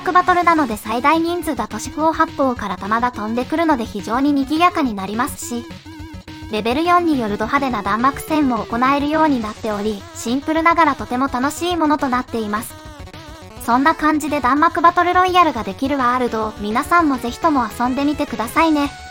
幕バトルなので最大人数だと四方八方から弾が飛んでくるので非常に賑やかになりますし、レベル4によるド派手な弾幕戦も行えるようになっており、シンプルながらとても楽しいものとなっています。そんな感じで弾幕バトルロイヤルができるワールドを皆さんもぜひとも遊んでみてくださいね。